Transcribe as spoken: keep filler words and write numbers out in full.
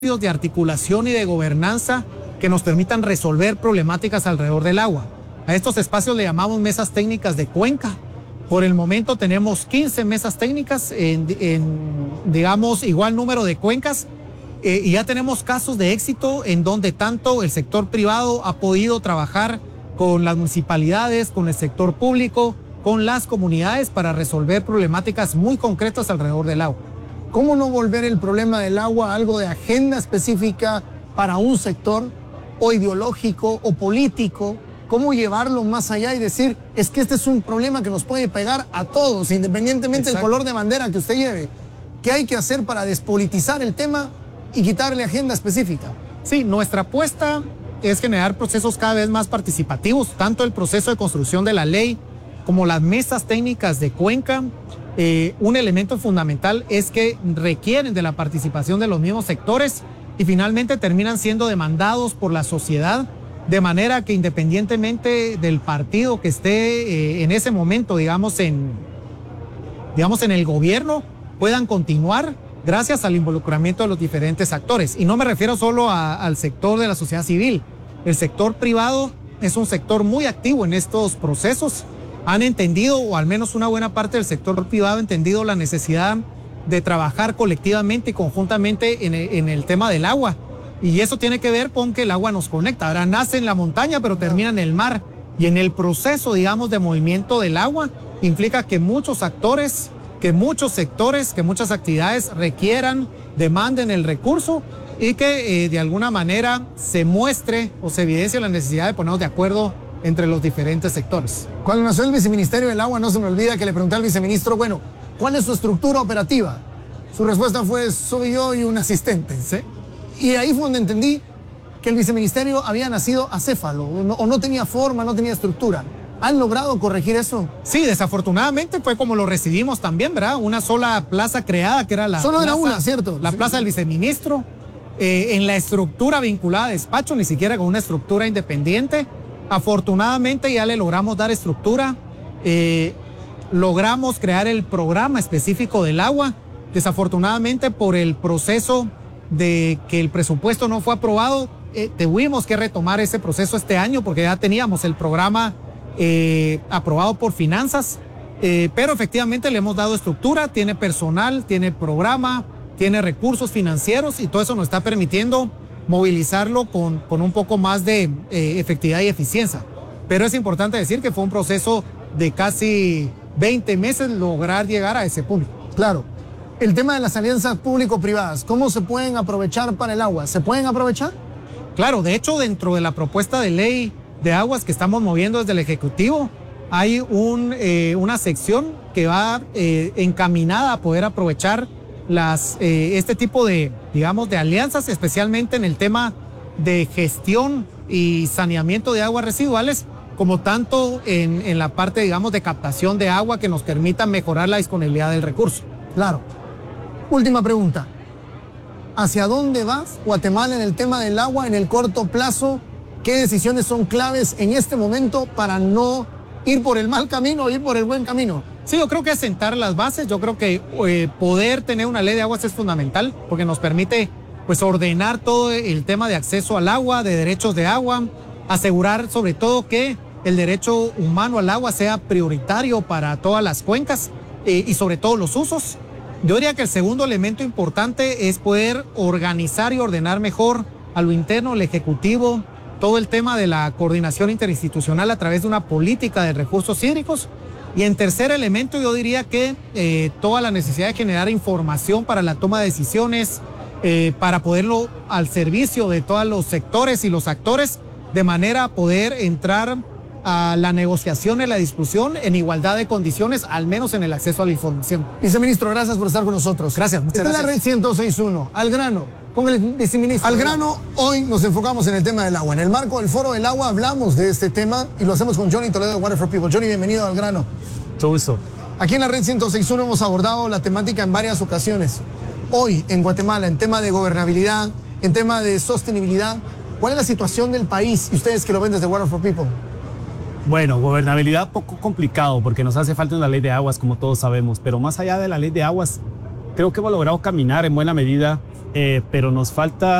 de articulación y de gobernanza que nos permitan resolver problemáticas alrededor del agua. A estos espacios le llamamos mesas técnicas de cuenca. Por el momento tenemos quince mesas técnicas en, en digamos, igual número de cuencas eh, y ya tenemos casos de éxito en donde tanto el sector privado ha podido trabajar con las municipalidades, con el sector público, con las comunidades para resolver problemáticas muy concretas alrededor del agua. ¿Cómo no volver el problema del agua algo de agenda específica para un sector o ideológico o político? ¿Cómo llevarlo más allá y decir, es que este es un problema que nos puede pegar a todos, independientemente Exacto. del color de bandera que usted lleve? ¿Qué hay que hacer para despolitizar el tema y quitarle agenda específica? Sí, nuestra apuesta es generar procesos cada vez más participativos, tanto el proceso de construcción de la ley como las mesas técnicas de cuenca. Eh, un elemento fundamental es que requieren de la participación de los mismos sectores y finalmente terminan siendo demandados por la sociedad, de manera que independientemente del partido que esté eh, en ese momento, digamos en, digamos en el gobierno, puedan continuar gracias al involucramiento de los diferentes actores. Y no me refiero solo a, al sector de la sociedad civil. El sector privado es un sector muy activo en estos procesos. Han entendido, o al menos una buena parte del sector privado ha entendido la necesidad de trabajar colectivamente y conjuntamente en el, en el tema del agua. Y eso tiene que ver con que el agua nos conecta. Ahora nace en la montaña, pero termina en el mar. Y en el proceso, digamos, de movimiento del agua, implica que muchos actores, que muchos sectores, que muchas actividades requieran, demanden el recurso y que eh, de alguna manera se muestre o se evidencie la necesidad de ponernos de acuerdo entre los diferentes sectores. Cuando nació el Viceministerio del Agua, no se me olvida que le pregunté al viceministro, bueno, ¿cuál es su estructura operativa? Su respuesta fue, soy yo y un asistente. ¿Sí? Y ahí fue donde entendí que el viceministerio había nacido acéfalo, o no, o no tenía forma, no tenía estructura. ¿Han logrado corregir eso? Sí, desafortunadamente fue como lo recibimos también, ¿verdad? Una sola plaza creada, que era la Solo plaza, era una, ¿cierto? La sí, plaza sí. del viceministro, eh, en la estructura vinculada a despacho, ni siquiera con una estructura independiente. Afortunadamente ya le logramos dar estructura, eh, logramos crear el programa específico del agua. Desafortunadamente por el proceso de que el presupuesto no fue aprobado, eh, tuvimos que retomar ese proceso este año porque ya teníamos el programa eh, aprobado por finanzas, eh, pero efectivamente le hemos dado estructura, tiene personal, tiene programa, tiene recursos financieros y todo eso nos está permitiendo movilizarlo con, con un poco más de eh, efectividad y eficiencia. Pero es importante decir que fue un proceso de casi veinte meses lograr llegar a ese punto. Claro. El tema de las alianzas público-privadas, ¿cómo se pueden aprovechar para el agua? ¿Se pueden aprovechar? Claro, de hecho, dentro de la propuesta de ley de aguas que estamos moviendo desde el Ejecutivo, hay un, eh, una sección que va eh, encaminada a poder aprovechar las, eh, este tipo de, digamos, de alianzas, especialmente en el tema de gestión y saneamiento de aguas residuales, como tanto en, en la parte, digamos, de captación de agua que nos permita mejorar la disponibilidad del recurso. Claro. Última pregunta. ¿Hacia dónde va Guatemala en el tema del agua en el corto plazo? ¿Qué decisiones son claves en este momento para no ir por el mal camino o ir por el buen camino? Sí, yo creo que sentar las bases, yo creo que eh, poder tener una ley de aguas es fundamental porque nos permite pues ordenar todo el tema de acceso al agua, de derechos de agua, asegurar sobre todo que el derecho humano al agua sea prioritario para todas las cuencas eh, y sobre todo los usos. Yo diría que el segundo elemento importante es poder organizar y ordenar mejor a lo interno, el Ejecutivo, todo el tema de la coordinación interinstitucional a través de una política de recursos hídricos. Y en tercer elemento yo diría que eh, toda la necesidad de generar información para la toma de decisiones, eh, para poderlo al servicio de todos los sectores y los actores, de manera a poder entrar a la negociación y la discusión en igualdad de condiciones, al menos en el acceso a la información. Viceministro, gracias por estar con nosotros. Gracias, muchas Esta gracias. es la red ciento seis punto uno, al grano, con el viceministro. Al grano, hoy nos enfocamos en el tema del agua. En el marco del Foro del Agua hablamos de este tema y lo hacemos con Johnny Toledo de Water for People. Johnny, bienvenido al grano. Mucho gusto. Aquí en la red ciento seis punto uno hemos abordado la temática en varias ocasiones. Hoy en Guatemala, en tema de gobernabilidad, en tema de sostenibilidad, ¿cuál es la situación del país? Y ustedes que lo ven desde Water for People. Bueno, gobernabilidad poco complicado porque nos hace falta una ley de aguas, como todos sabemos, pero más allá de la ley de aguas, creo que hemos logrado caminar en buena medida eh, pero nos falta